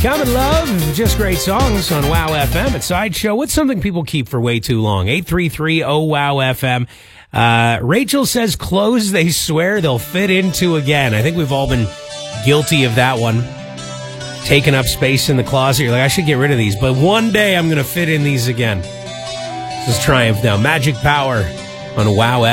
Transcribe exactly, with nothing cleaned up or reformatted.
Common Love, just great songs on Wow F M at Sideshow. What's something people keep for way too long? eight three three oh wow F M. Uh, Rachel says clothes they swear they'll fit into again. I think we've all been guilty of that one. Taking up space in the closet. You're like, I should get rid of these, but one day I'm going to fit in these again. This is Triumph now. Magic Power on Wow F M.